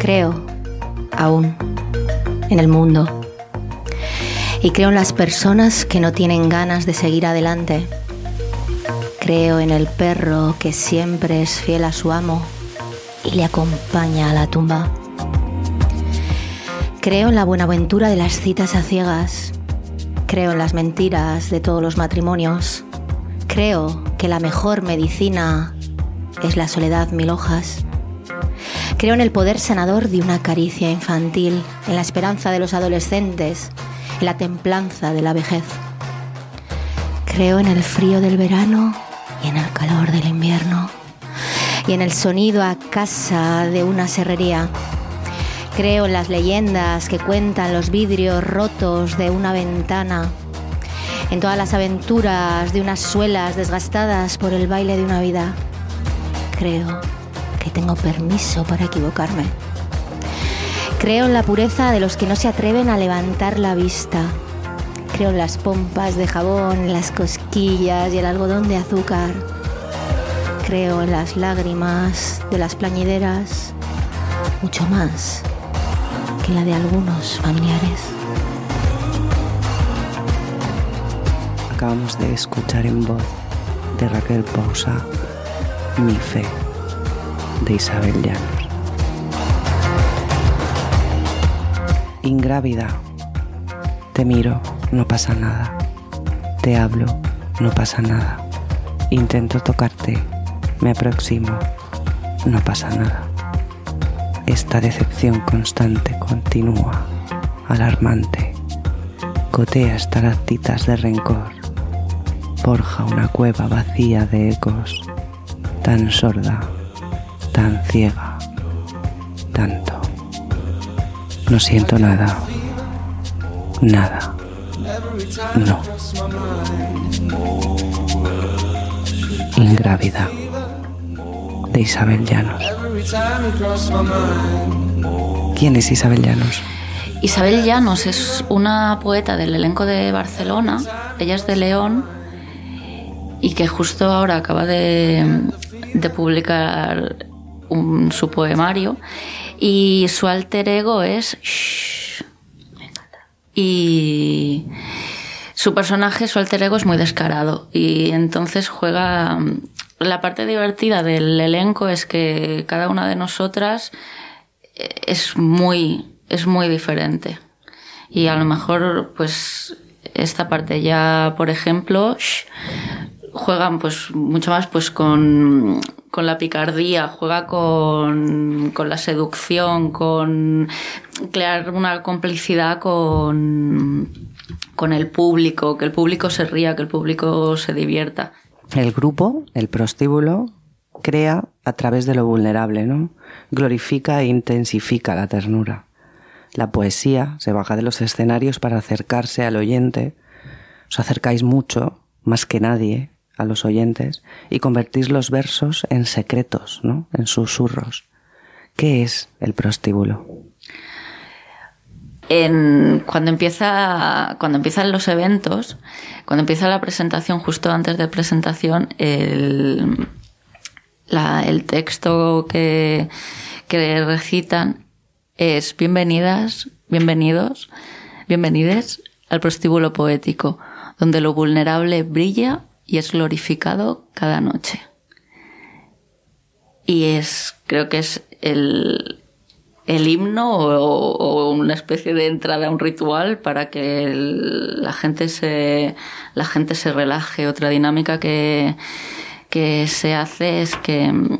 Creo, aún, en el mundo. Y creo en las personas que no tienen ganas de seguir adelante. Creo en el perro que siempre es fiel a su amo y le acompaña a la tumba. Creo en la buenaventura de las citas a ciegas. Creo en las mentiras de todos los matrimonios. Creo que la mejor medicina es la soledad mil hojas. Creo en el poder sanador de una caricia infantil, en la esperanza de los adolescentes, en la templanza de la vejez. Creo en el frío del verano y en el calor del invierno, y en el sonido a casa de una serrería. Creo en las leyendas que cuentan los vidrios rotos de una ventana, en todas las aventuras de unas suelas desgastadas por el baile de una vida. Creo que tengo permiso para equivocarme. Creo en la pureza de los que no se atreven a levantar la vista. Creo en las pompas de jabón, las cosquillas y el algodón de azúcar. Creo en las lágrimas de las plañideras, mucho más que la de algunos familiares. Acabamos de escuchar en voz de Raquel Pousa Mi fe, de Isabel Llanos. Ingrávida. Te miro, no pasa nada. Te hablo, no pasa nada. Intento tocarte, me aproximo, no pasa nada. Esta decepción constante continúa, alarmante. Gotea estalactitas de rencor. Forja una cueva vacía de ecos, tan sorda, tan ciega, tanto. No siento nada, nada, no. Ingrávida, de Isabel Llanos. ¿Quién es Isabel Llanos? Isabel Llanos es una poeta del elenco de Barcelona. Ella es de León y que justo ahora acaba de publicar su poemario, y su alter ego es me encanta. Y su personaje, su alter ego, es muy descarado, y entonces juega. La parte divertida del elenco es que cada una de nosotras es muy diferente, y a lo mejor pues esta parte ya, por ejemplo, juegan pues mucho más pues con la picardía, juega con la seducción, con crear una complicidad con el público, que el público se ría, que el público se divierta. El grupo, el prostíbulo, crea a través de lo vulnerable, ¿no? Glorifica e intensifica la ternura. La poesía se baja de los escenarios para acercarse al oyente. Os acercáis mucho, más que nadie, a los oyentes, y convertís los versos en secretos, ¿no? En susurros. ¿Qué es el prostíbulo? Cuando empiezan los eventos, cuando empieza la presentación, justo antes de presentación, el texto que recitan es: bienvenidas, bienvenidos, bienvenides al prostíbulo poético, donde lo vulnerable brilla y es glorificado cada noche. Y creo que es el himno o una especie de entrada a un ritual para que la gente se relaje. Otra dinámica que se hace es que